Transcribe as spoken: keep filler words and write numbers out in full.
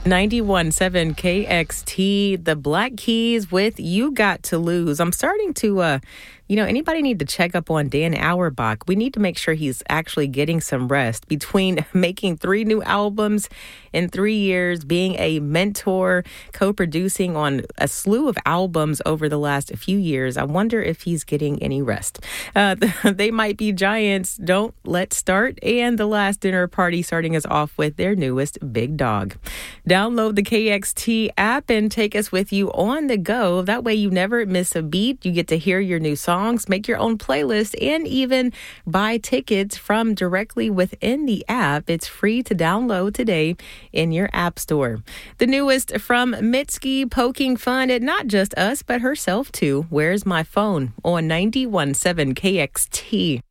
ninety-one point seven K X T, the Black Keys with You Got to Lose. I'm starting to, uh, you know, anybody need to check up on Dan Auerbach. We need to make sure he's actually getting some rest between making three new albums in three years, being a mentor, co-producing on a slew of albums over the last few years. I wonder if he's getting any rest. Uh, they Might Be Giants, Don't Let's Start, and The Last Dinner Party starting us off with their newest, Big Dog. Download the K X T app and take us with you on the go. That way you never miss a beat. You get to hear your new songs, make your own playlist, and even buy tickets from directly within the app. It's free to download today in your app store. The newest from Mitski, poking fun at not just us, but herself too. Where's My Phone on ninety-one point seven K X T.